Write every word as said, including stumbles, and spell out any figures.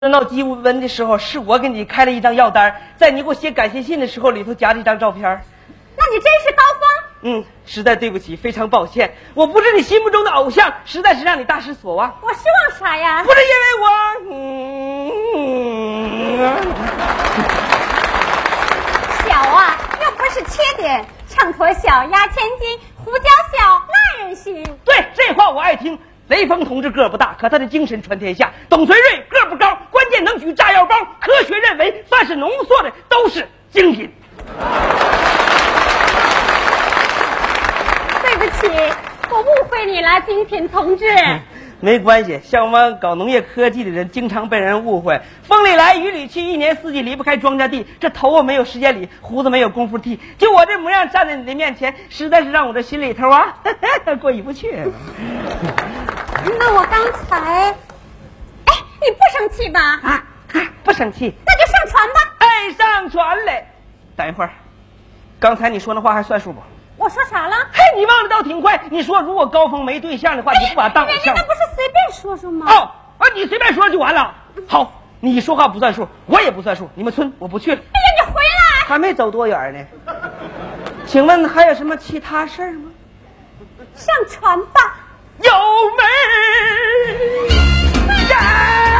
闹鸡瘟的时候，是我给你开了一张药单，在你给我写感谢信的时候，里头夹着一张照片。 那你真是高峰。 嗯，实在对不起，非常抱歉，我不是你心目中的偶像，实在是让你大失所望。 我失望啥呀？ 不是因为我，嗯， 小啊，又不是缺点，秤砣小压千斤，胡椒小耐人心。 对，这话我爱听。雷锋同志个儿不大，可他的精神传天下。董存瑞个儿不高，关键能举炸药包。科学认为，凡是浓缩的都是精品。 对不起，我误会你了，精品同志。 没关系，像我们搞农业科技的人，经常被人误会。风里来雨里去，一年四季离不开庄稼地。这头发没有时间理，胡子没有功夫剃。就我这模样站在你的面前，实在是让我这心里头啊过意不去。 那我刚才，哎，你不生气吧？ 啊，不生气。 那就上船吧。 哎，上船嘞！等一会儿，刚才你说那话还算数不？ 我说啥了？ 嘿，你忘得倒挺快。你说如果高峰没对象的话，你不把他当偶像？ 那不是随便说说吗？ 哦，啊，你随便说就完了。好，你说话不算数，我也不算数。你们村我不去了。 哎呀，你回来！ 还没走多远呢。请问还有什么其他事儿吗？ 上船吧。 有门。